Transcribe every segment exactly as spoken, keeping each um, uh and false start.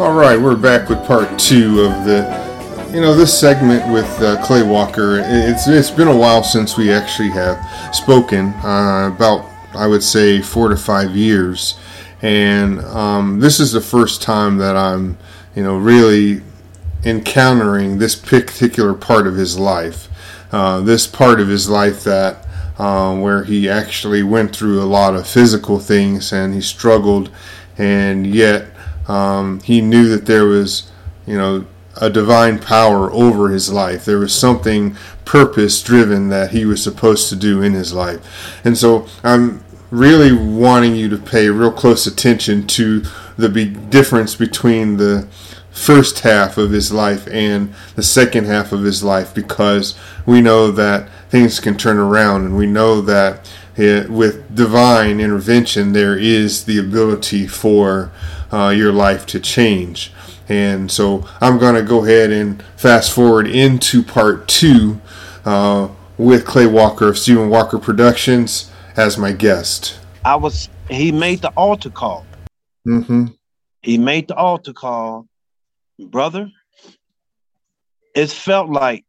All right, we're back with part two of the, you know, this segment with uh, Clay Walker. It's it's been a while since we actually have spoken, uh, about, I would say, four to five years. And um, this is the first time that I'm, you know, really encountering this particular part of his life. Uh, this part of his life that um, where he actually went through a lot of physical things and he struggled, and yet um, he knew that there was, you know, a divine power over his life. There was something purpose-driven that he was supposed to do in his life. And so I'm really wanting you to pay real close attention to the big difference between the first half of his life and the second half of his life, because we know that things can turn around, and we know that it, with divine intervention there is the ability for uh, your life to change. And so I'm going to go ahead and fast forward into part two uh, with Clay Walker of Stephen Walker Productions as my guest. I was he made the altar call. Mm-hmm. He made the altar call. Brother, it felt like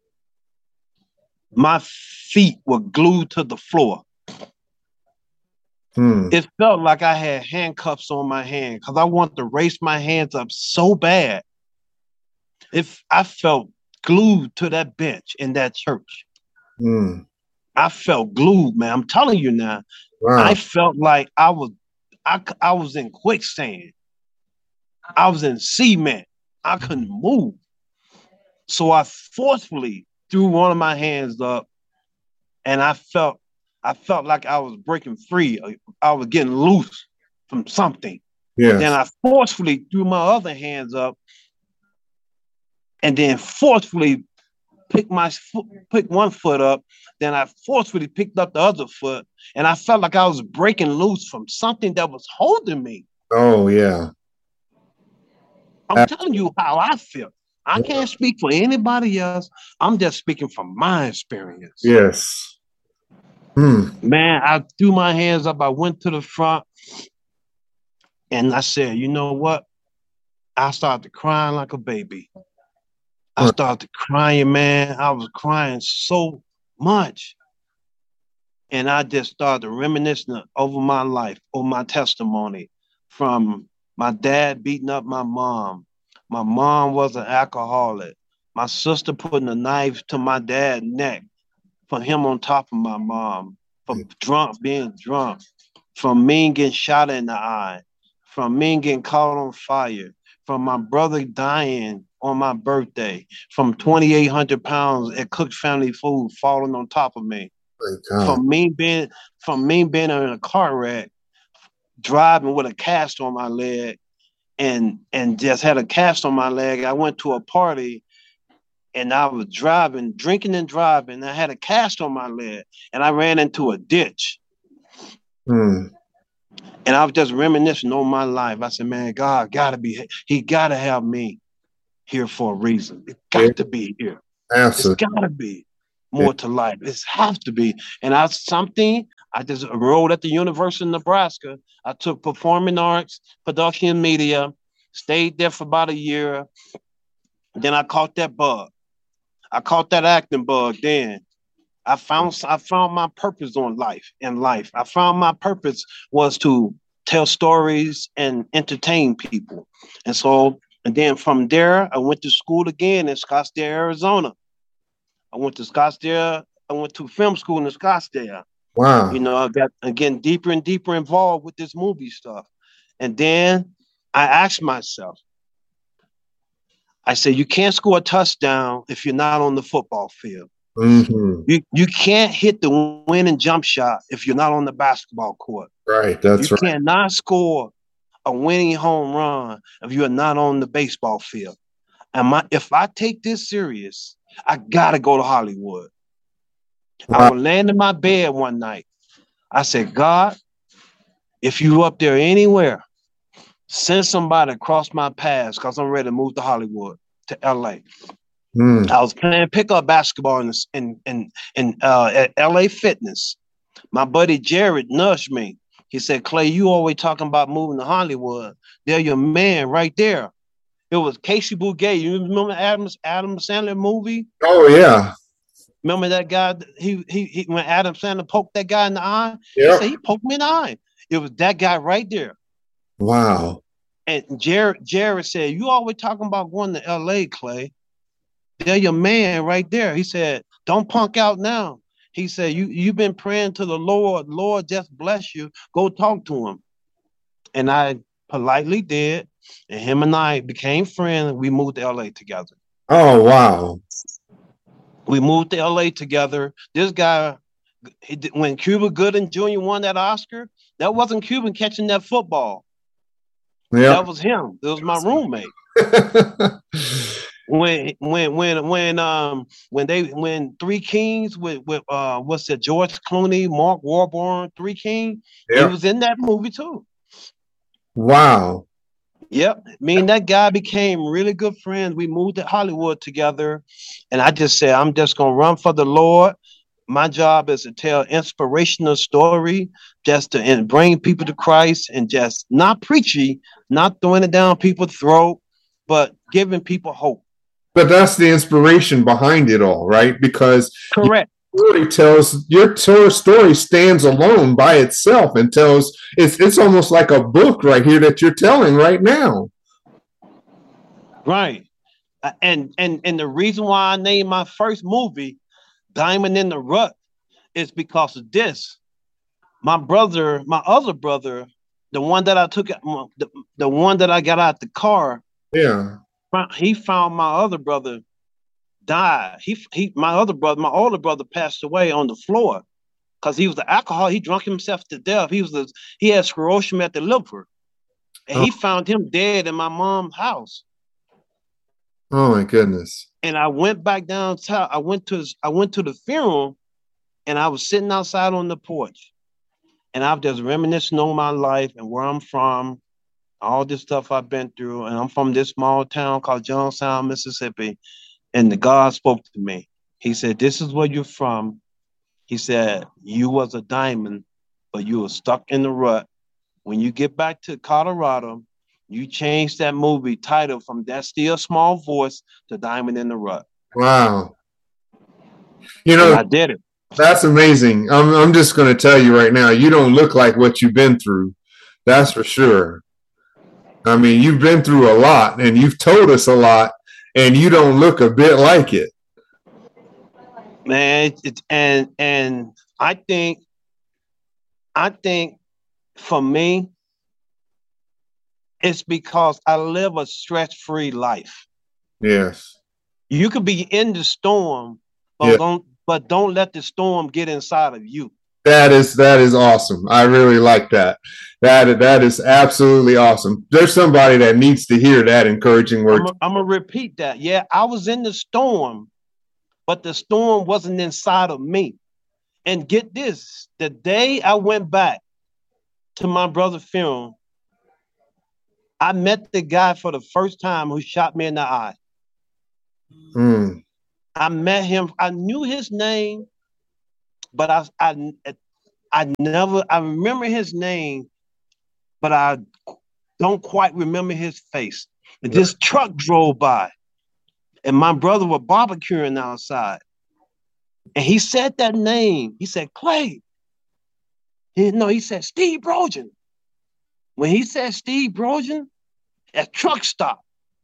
my feet were glued to the floor. Hmm. It felt like I had handcuffs on my hand because I wanted to raise my hands up so bad. If I felt glued to that bench in that church. Hmm. I felt glued, man. I'm telling you now. Wow. I felt like I was I, I was in quicksand. I was in cement. I couldn't move. So I forcefully threw one of my hands up, and I felt I felt like I was breaking free. I was getting loose from something. Yes. Then I forcefully threw my other hands up, and then forcefully picked my foot, picked one foot up. Then I forcefully picked up the other foot, and I felt like I was breaking loose from something that was holding me. Oh yeah. I'm uh, telling you how I feel. I can't speak for anybody else. I'm just speaking from my experience. Yes. Hmm. Man, I threw my hands up. I went to the front, and I said, you know what? I started crying like a baby. I started crying, man. I was crying so much. And I just started reminiscing over my life, over my testimony, from my dad beating up my mom. My mom was an alcoholic. My sister putting a knife to my dad's neck for him on top of my mom, from drunk, being drunk, from me getting shot in the eye, from me getting caught on fire, from my brother dying on my birthday, from twenty-eight hundred pounds at Cook Family Food falling on top of me. From me being from me being in a car wreck, driving with a cast on my leg, and and just had a cast on my leg. I went to a party, and I was driving, drinking and driving. I had a cast on my leg, and I ran into a ditch. Hmm. And I was just reminiscing on my life. I said, "Man, God gotta be. He gotta have me here for a reason. It got yeah. to be here. Absolutely. It's gotta be." More to life. It has to be. And I something, I just enrolled at the University of Nebraska. I took performing arts, production and media, stayed there for about a year. Then I caught that bug. I caught that acting bug then. I found I found my purpose on life in life. I found my purpose was to tell stories and entertain people. And so, and then from there, I went to school again in Scottsdale, Arizona. I went to Scottsdale. I went to film school in Scottsdale. Wow. You know, I got again deeper and deeper involved with this movie stuff. And then I asked myself, I said, you can't score a touchdown if you're not on the football field. Mm-hmm. You you can't hit the winning jump shot if you're not on the basketball court. Right, that's you right. You cannot score a winning home run if you're not on the baseball field. And my, if I take this serious, I gotta go to Hollywood. Wow. I was laying in my bed one night. I said, God, if you up there anywhere, send somebody across my path because I'm ready to move to Hollywood, to L A. Mm. I was playing pickup basketball in in in, in uh, at L A Fitness. My buddy Jared nudged me. He said, Clay, you always talking about moving to Hollywood. They're your man right there. It was Casey Bouguet. You remember Adam's Adam Sandler movie? Oh yeah. Remember that guy? He, he he when Adam Sandler poked that guy in the eye, he Yep. said he poked me in the eye. It was that guy right there. Wow. And Jared Jared said, "You always talking about going to L A, Clay. They're your man right there." He said, "Don't punk out now." He said, "You you've been praying to the Lord. Lord, just bless you. Go talk to him." And I politely did, and him and I became friends. We moved to L A together. Oh wow. We moved to L A together. This guy, he, when Cuba Gooding Junior won that Oscar, that wasn't Cuban catching that football. Yeah. That was him. It was my roommate. when when when when um when they when Three Kings with with uh what's it, George Clooney, Mark Wahlberg, Three King, Yep. he was in that movie too. Wow. Yep. Me and that guy became really good friends. We moved to Hollywood together. And I just said, I'm just gonna run for the Lord. My job is to tell inspirational story, just to and bring people to Christ, and just not preachy, not throwing it down people's throat, but giving people hope. But that's the inspiration behind it all, right? Because Correct. your story tells your story stands alone by itself and tells it's it's almost like a book right here that you're telling right now. Right. Uh, And and and the reason why I named my first movie Diamond in the Rut is because of this. My brother, my other brother, the one that I took, the, the one that I got out the car, Yeah. he found my other brother died. He he my other brother, my older brother passed away on the floor because he was the alcohol. He drunk himself to death. He was the, he had sclerosis at the liver, and Oh. he found him dead in my mom's house. Oh my goodness. And I went back downtown. I went to his, I went to the funeral, and I was sitting outside on the porch, and I was just reminiscing on my life and where I'm from, all this stuff I've been through, and I'm from this small town called Johnstown, Mississippi. And the God spoke to me. He said, "This is where you're from." He said, "You was a diamond, but you were stuck in the rut. When you get back to Colorado, you change that movie title from That Still Small Voice to Diamond in the Rut." Wow. You know, and I did it. That's amazing. I'm I'm just going to tell you right now, you don't look like what you've been through. That's for sure. I mean, you've been through a lot and you've told us a lot, and you don't look a bit like it. Man, it's it, and and I think I think for me, it's because I live a stress-free life. Yes. You could be in the storm, but Yeah. don't but don't let the storm get inside of you. That is that is awesome. I really like that. That that is absolutely awesome. There's somebody that needs to hear that encouraging word. I'm gonna repeat that. Yeah, I was in the storm, but the storm wasn't inside of me. And get this, the day I went back to my brother's funeral, I met the guy for the first time who shot me in the eye. Mm. I met him. I knew his name, but I, I, I never. I remember his name, but I don't quite remember his face. And this truck drove by, and my brother was barbecuing outside, and he said that name. He said Clay. He, no, he said Steve Brogan. When he said Steve Brogan, that truck stopped,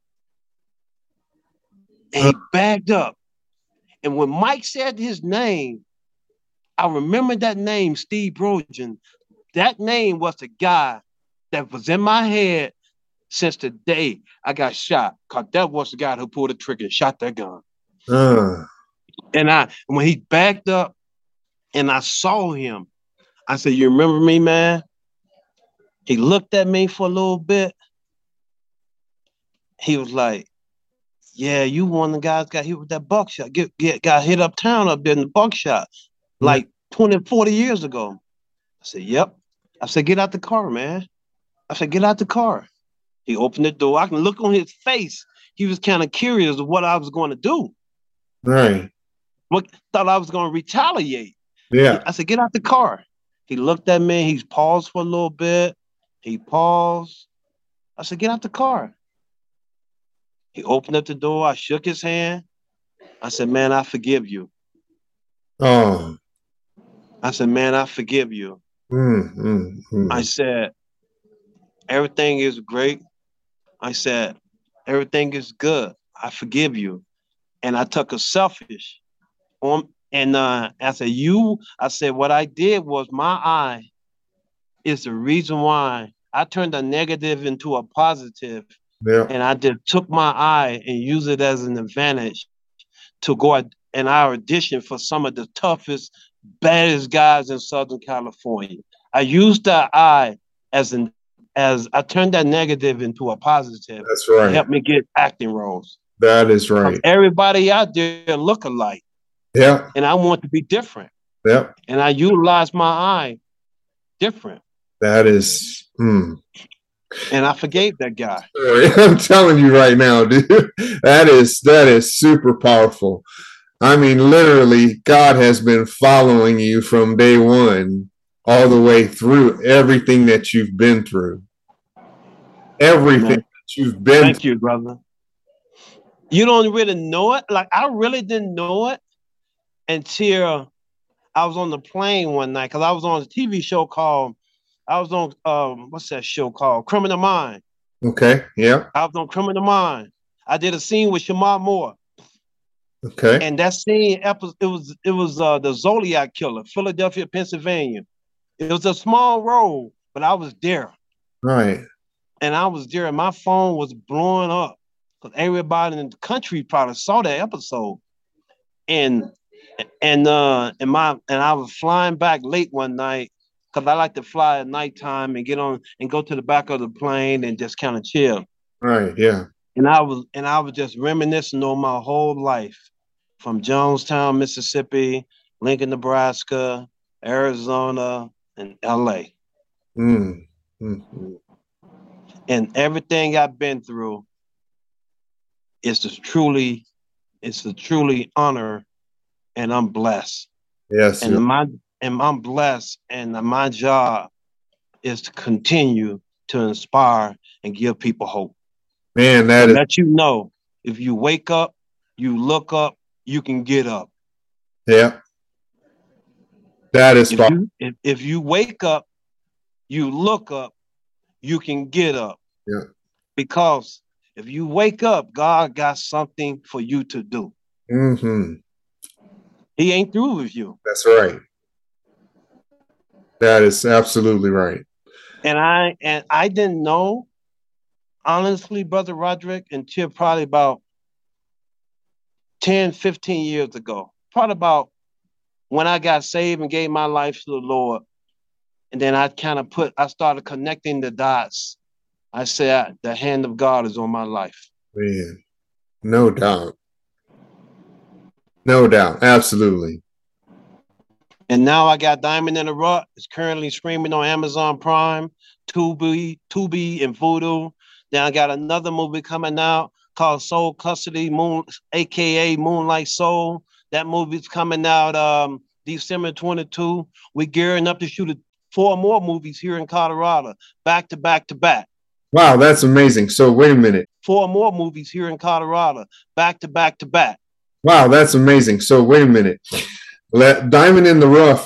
and he backed up. And when Mike said his name, I remember that name, Steve Brogan. That name was the guy that was in my head since the day I got shot. Because that was the guy who pulled the trigger and shot that gun. Uh. And I, when he backed up and I saw him, I said, "You remember me, man?" He looked at me for a little bit. He was like, "Yeah, you one of the guys got hit with that buckshot. Get, get, got hit uptown up there in the buckshot like twenty, forty years ago." I said, "Yep." I said, "Get out the car, man." I said, "Get out the car." He opened the door. I can look on his face. He was kind of curious of what I was going to do. Right. What thought I was going to retaliate. Yeah. I said, "Get out the car." He looked at me. He paused for a little bit. He paused. I said, "Get out the car." He opened up the door. I shook his hand. I said, man, I forgive you. Oh. I said, man, I forgive you. Mm, mm, mm. I said, everything is great. I said, everything is good. I forgive you. And I took a selfish on, and uh, I said, you, I said, what I did was my eye is the reason why I turned a negative into a positive. Yeah. And I just took my eye and used it as an advantage to go in our audition for some of the toughest, baddest guys in Southern California. I used that eye as an as I turned that negative into a positive. That's right. To help me get acting roles. That is right. Everybody out there look alike. Yeah. And I want to be different. Yeah. And I utilize my eye different. That is. Hmm. And I forgave that guy. I'm telling you right now, dude. That is that is super powerful. I mean, literally, God has been following you from day one all the way through everything that you've been through. Everything Man. that you've been Thank through. you, brother. You don't really know it. Like, I really didn't know it until I was on the plane one night, because I was on a T V show called, I was on, um, what's that show called? Criminal Mind. Okay, yeah. I was on Criminal Mind. I did a scene with Shamar Moore. Okay. And that scene, it was it was uh, the Zodiac Killer, Philadelphia, Pennsylvania. It was a small role, but I was there. Right. And I was there, and my phone was blowing up because everybody in the country probably saw that episode. And and uh and my and I was flying back late one night because I like to fly at nighttime and get on and go to the back of the plane and just kind of chill. Right. Yeah. And I was and I was just reminiscing on my whole life, from Jonestown, Mississippi, Lincoln, Nebraska, Arizona, and L A. Mm. Mm-hmm. And everything I've been through is to truly, it's a truly honor, and I'm blessed. Yes. And yeah. my and I'm blessed, and my job is to continue to inspire and give people hope. Man, that to is let you know, if you wake up, you look up, you can get up. Yeah. That is if you, if, if you wake up, you look up, you can get up. Yeah. Because if you wake up, God got something for you to do. Mm-hmm. He ain't through with you. That's right. That is absolutely right. And I and I didn't know, honestly, Brother Roderick, until probably about ten, fifteen years ago. Probably about when I got saved and gave my life to the Lord. And then I kind of put, I started connecting the dots. I said, the hand of God is on my life. Man, no doubt. No doubt. Absolutely. And now I got Diamond in the Rough. It's currently streaming on Amazon Prime, Tubi, Tubi, and Vudu. Then I got another movie coming out called Soul Custody, Moon, A K A Moonlight Soul. That movie's coming out um, December twenty-second. We're gearing up to shoot four more movies here in Colorado, back to back to back. Wow, that's amazing. So wait a minute. Four more movies here in Colorado, back to back to back. Wow, that's amazing. So wait a minute. Let Diamond in the Rough